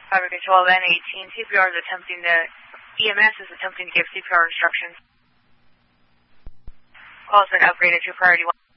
Fabricate 12N18, CPR is attempting to, EMS is attempting to give CPR instructions. Call has been upgraded to priority 1.